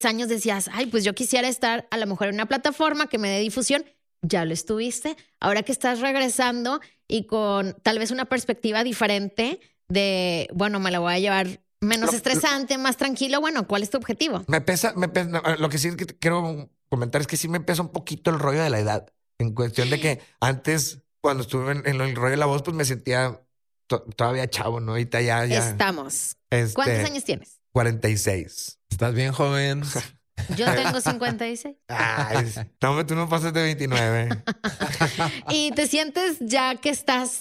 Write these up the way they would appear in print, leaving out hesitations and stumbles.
años decías, ay, pues yo quisiera estar a lo mejor en una plataforma que me dé difusión. Ya lo estuviste. Ahora que estás regresando y con tal vez una perspectiva diferente de, bueno, me la voy a llevar menos estresante, más tranquilo. Bueno, ¿cuál es tu objetivo? Me pesa, lo que sí que quiero comentar es que sí me pesa un poquito el rollo de la edad. En cuestión de que antes, cuando estuve en el rollo de la voz, pues me sentía todavía chavo, ¿no? Ahorita ya. Estamos. ¿Cuántos años tienes? 46. Estás bien joven. Yo tengo 56. Ay, no, tú no pasas de 29. ¿Y te sientes ya que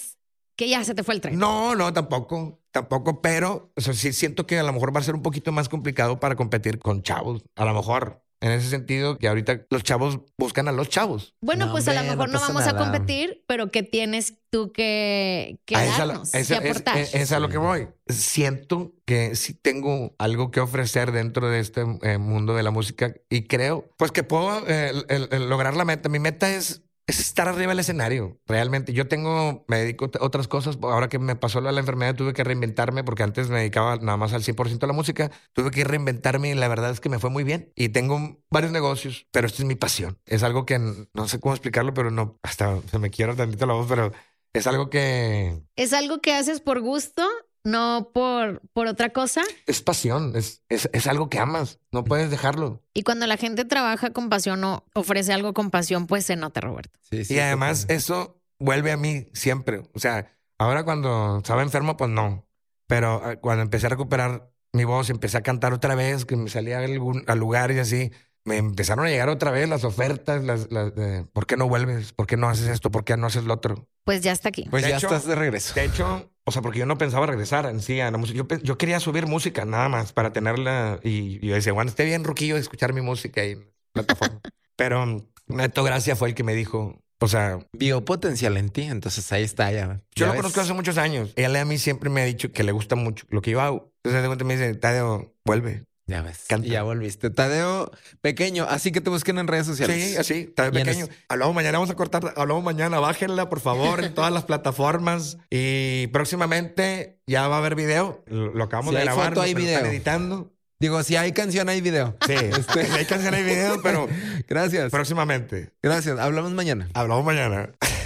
ya se te fue el tren? No, tampoco, pero o sea, sí siento que a lo mejor va a ser un poquito más complicado para competir con chavos. A lo mejor, en ese sentido, que ahorita los chavos buscan a los chavos. Bueno, No, pues a lo hombre, mejor no no pasa vamos a nada. competir, pero ¿qué tienes tú que darnos, que aportar? Es a lo que voy. Siento que sí tengo algo que ofrecer dentro de este mundo de la música y creo pues que puedo lograr la meta. Mi meta es estar arriba del escenario. Realmente me dedico a otras cosas. Ahora que me pasó la enfermedad tuve que reinventarme porque antes me dedicaba nada más al 100% a la música. Tuve que reinventarme y la verdad es que me fue muy bien. Y tengo varios negocios, pero esta es mi pasión. Es algo que no sé cómo explicarlo, pero no, hasta se me quiebra tantito la voz, pero es algo que... ¿Es algo que haces por gusto, no por otra cosa? Es pasión, es algo que amas. No puedes dejarlo. Y cuando la gente trabaja con pasión o ofrece algo con pasión, pues se nota, Roberto. Sí, Y además totalmente. eso vuelve a mí siempre. O sea, ahora cuando estaba enfermo, pues no. Pero cuando empecé a recuperar mi voz, empecé a cantar otra vez, que me salía al lugar y así, me empezaron a llegar otra vez las ofertas, ¿por qué no vuelves? ¿Por qué no haces esto? ¿Por qué no haces lo otro? Pues ya está aquí. Pues De ya hecho- estás de regreso. De hecho, o sea, porque yo no pensaba regresar en sí a la música. Yo quería subir música nada más para tenerla. Y yo decía, bueno, esté bien, Ruquillo, de escuchar mi música ahí en la plataforma. Pero Neto Gracia fue el que me dijo, o sea, Vio potencial en ti, entonces ahí está ya. yo ¿Ya lo ves? conozco hace muchos años. Él a mí siempre me ha dicho que le gusta mucho lo que yo hago. Entonces de repente me dice, Tadeo, vuelve. Ya ves. Canta. Y ya volviste. Tadeo Pequeño, así que te busquen en redes sociales. Sí, así, Tadeo Y en Pequeño. Hablamos mañana, vamos a cortar. Hablamos mañana, bájenla, por favor, en todas las plataformas. Y próximamente ya va a haber video. Lo acabamos Si de hay grabar. foto, hay me lo están video. editando. Digo, si hay canción, hay video. Sí, hay canción, hay video, pero Gracias. próximamente. Gracias. Hablamos mañana. Hablamos mañana.